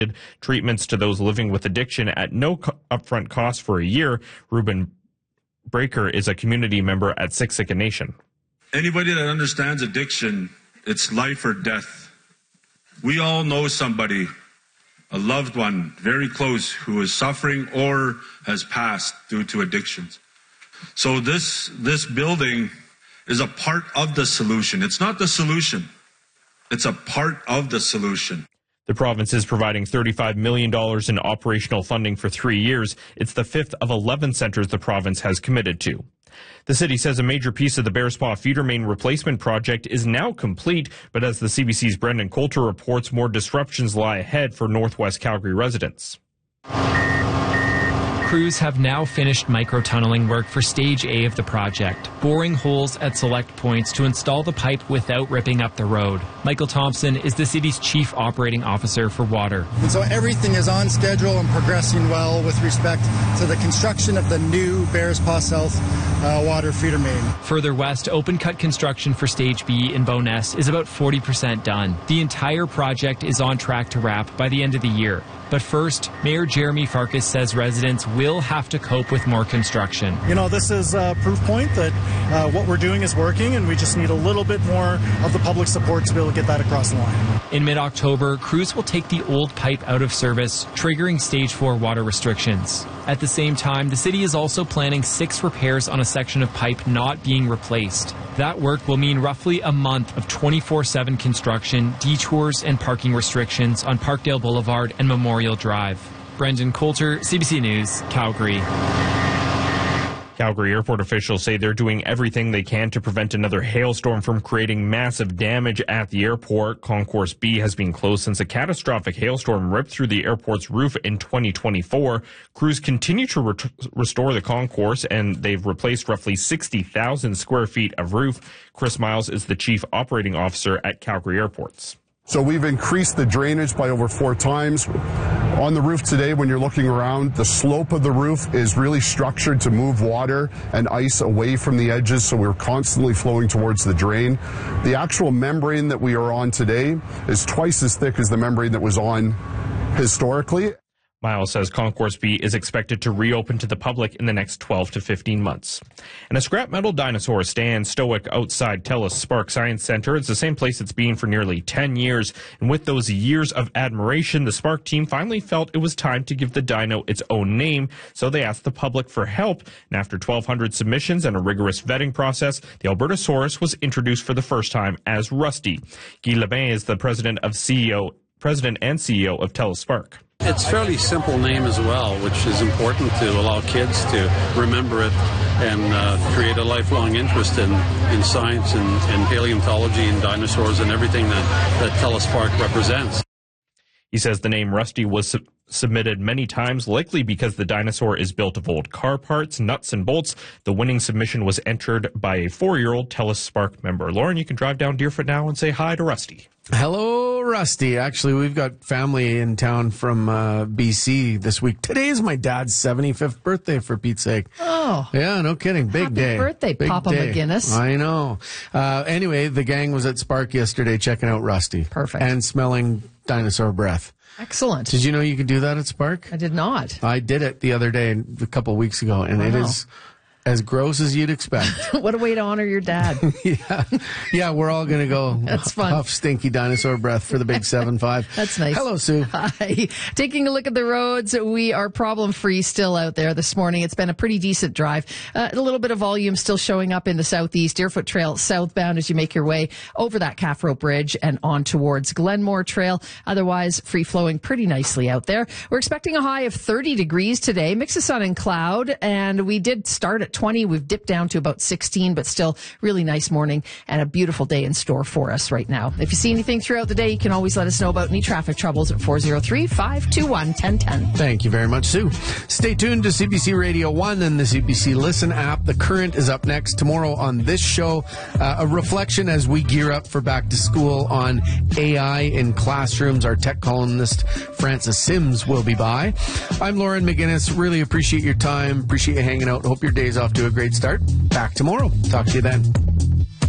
treatments to those living with addiction at no upfront cost for a year. Ruben Breaker is a community member at Siksika Nation. Anybody that understands addiction, it's life or death. We all know somebody, a loved one, very close, who is suffering or has passed due to addictions. So this building is a part of the solution. It's not the solution. It's a part of the solution. The province is providing $35 million in operational funding for 3 years. It's the fifth of 11 centres the province has committed to. The city says a major piece of the Bearspaw feeder main replacement project is now complete, but as the CBC's Brendan Coulter reports, more disruptions lie ahead for Northwest Calgary residents. Crews have now finished microtunneling work for Stage A of the project, boring holes at select points to install the pipe without ripping up the road. Michael Thompson is the city's chief operating officer for water. And so everything is on schedule and progressing well with respect to the construction of the new Bearspaw South water feeder main. Further west, open-cut construction for Stage B in Bowness is about 40% done. The entire project is on track to wrap by the end of the year. But first, Mayor Jeremy Farkas says residents will have to cope with more construction. You know, this is a proof point that what we're doing is working, and we just need a little bit more of the public support to be able to get that across the line. In mid-October, crews will take the old pipe out of service, triggering Stage 4 water restrictions. At the same time, the city is also planning 6 repairs on a section of pipe not being replaced. That work will mean roughly a month of 24/7 construction, detours, and parking restrictions on Parkdale Boulevard and Memorial Drive. Brendan Coulter, CBC News, Calgary. Calgary airport officials say they're doing everything they can to prevent another hailstorm from creating massive damage at the airport. Concourse B has been closed since a catastrophic hailstorm ripped through the airport's roof in 2024. Crews continue to restore the concourse, and they've replaced roughly 60,000 square feet of roof. Chris Miles is the chief operating officer at Calgary Airports. So we've increased the drainage by over 4 times. On the roof today, when you're looking around, the slope of the roof is really structured to move water and ice away from the edges, so we're constantly flowing towards the drain. The actual membrane that we are on today is twice as thick as the membrane that was on historically. Miles says Concourse B is expected to reopen to the public in the next 12 to 15 months. And a scrap metal dinosaur stands stoic outside TELUS Spark Science Center. It's the same place it's been for nearly 10 years. And with those years of admiration, the Spark team finally felt it was time to give the dino its own name. So they asked the public for help. And after 1,200 submissions and a rigorous vetting process, the Albertosaurus was introduced for the first time as Rusty. Guy Lebin is the president and CEO of TELUS Spark. It's a fairly simple name as well, which is important to allow kids to remember it and create a lifelong interest in science and paleontology and dinosaurs and everything that TELUS Spark represents. He says the name Rusty was submitted many times, likely because the dinosaur is built of old car parts, nuts, and bolts. The winning submission was entered by a 4-year-old TELUS Spark member. Lauren, you can drive down Deerfoot now and say hi to Rusty. Hello, Rusty. Actually, we've got family in town from BC this week. Today is my dad's 75th birthday, for Pete's sake. Oh. Yeah, no kidding. Big Happy day. birthday, Big Papa day. McGinnis. I know. Anyway, the gang was at Spark yesterday checking out Rusty. Perfect. And smelling dinosaur breath. Excellent. Did you know you could do that at Spark? I did not. I did it the other day, a couple of weeks ago, and It is as gross as you'd expect. What a way to honor your dad. Yeah, we're all going to go That's fun. puff stinky dinosaur breath for the big 7-5. That's nice. Hello, Sue. Hi. Taking a look at the roads, we are problem-free still out there this morning. It's been a pretty decent drive. A little bit of volume still showing up in the southeast. Deerfoot Trail southbound as you make your way over that Calf Rope Bridge and on towards Glenmore Trail. Otherwise, free-flowing pretty nicely out there. We're expecting a high of 30 degrees today. Mix of sun and cloud, and we did start at 20. We've dipped down to about 16, but still really nice morning and a beautiful day in store for us right now. If you see anything throughout the day, you can always let us know about any traffic troubles at 403-521-1010. Thank you very much, Sue. Stay tuned to CBC Radio 1 and the CBC Listen app. The Current is up next tomorrow on this show. A reflection as we gear up for back to school on AI in classrooms. Our tech columnist, Francis Sims, will be by. I'm Lauren McGinnis. Really appreciate your time. Appreciate you hanging out. Hope your day's off to a great start. Back tomorrow. Talk to you then.